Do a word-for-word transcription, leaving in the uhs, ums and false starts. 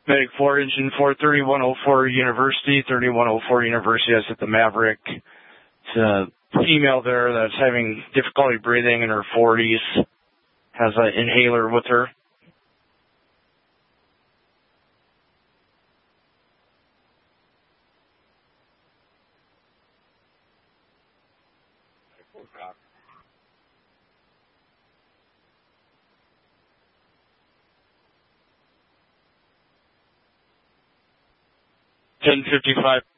Medic four, engine four, thirty-one oh four University, thirty-one oh four University, that's at the Maverick. It's a female there that's having difficulty breathing in her forties, has an inhaler with her. ten fifty-five